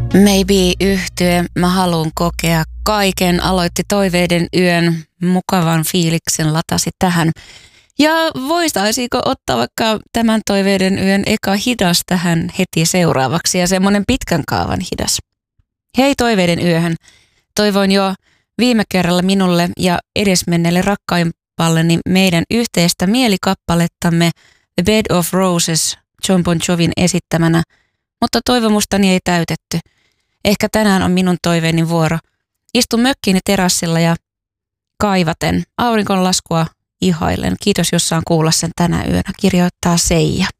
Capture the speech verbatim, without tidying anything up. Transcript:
Maybe yhtye, mä haluun kokea kaiken, aloitti Toiveiden yön, mukavan fiiliksen latasi tähän. Ja voitaisiinko ottaa vaikka tämän Toiveiden yön eka hidas tähän heti seuraavaksi ja semmoinen pitkän kaavan hidas. Hei Toiveiden yöhön, toivoin jo viime kerralla minulle ja edesmenneelle rakkaimpalleni meidän yhteistä mielikappalettamme The Bed of Roses Jon Bon Jovin esittämänä, mutta toivomustani ei täytetty. Ehkä tänään on minun toiveeni vuoro. Istun mökkiini terassilla ja kaivaten auringonlaskua ihailen. Kiitos, jos saan kuulla sen tänä yönä, kirjoittaa Seija.